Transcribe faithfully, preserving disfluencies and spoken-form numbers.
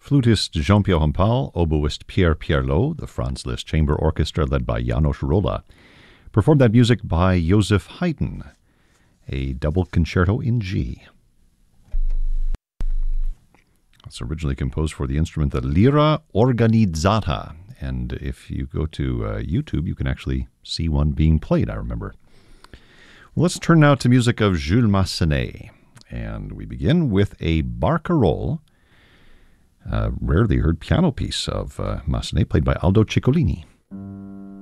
flutist Jean-Pierre Rampal, oboist Pierre Pierlot, the Franz Liszt Chamber Orchestra led by János Róla, performed that music by Joseph Haydn, a double concerto in G. It's originally composed for the instrument, the lira organizzata, and if you go to uh, YouTube, you can actually see one being played, I remember. Well, let's turn now to music of Jules Massenet, and we begin with a barcarolle, a rarely heard piano piece of uh, Massenet, played by Aldo Ciccolini.